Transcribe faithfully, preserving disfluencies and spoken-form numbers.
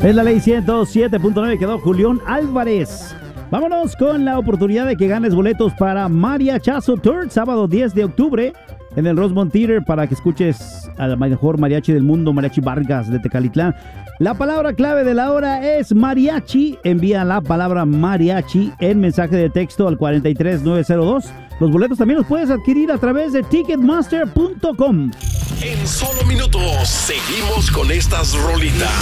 Es la ley ciento siete punto nueve, quedó Julián Álvarez. Vámonos con la oportunidad de que ganes boletos para Mariachazo Tour, sábado diez de octubre, en el Rosemont Theater, para que escuches al mejor mariachi del mundo, Mariachi Vargas de Tecalitlán. La palabra clave de la hora es mariachi. Envía la palabra mariachi en mensaje de texto al cuatro tres nueve cero dos. Los boletos también los puedes adquirir a través de ticketmaster punto com. En solo minutos seguimos con estas rolitas.